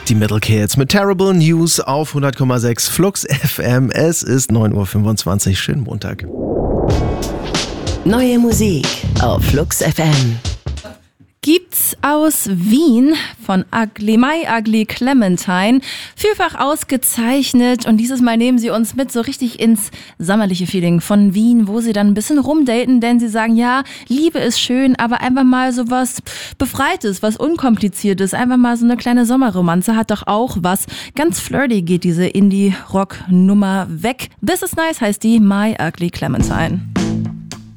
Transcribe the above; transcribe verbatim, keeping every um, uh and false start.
Die Metal Kids mit Terrible News auf hundert Komma sechs Flux F M. Es ist neun Uhr fünfundzwanzig. Schönen Montag. Neue Musik auf Flux F M. Gibt's aus Wien von Ugly, My Ugly Clementine. Vielfach ausgezeichnet und dieses Mal nehmen sie uns mit so richtig ins sommerliche Feeling von Wien, wo sie dann ein bisschen rumdaten, denn sie sagen, ja, Liebe ist schön, aber einfach mal so was Befreites, was Unkompliziertes, einfach mal so eine kleine Sommerromanze hat doch auch was. Ganz flirty geht diese Indie-Rock-Nummer weg. This is Nice heißt die My Ugly Clementine.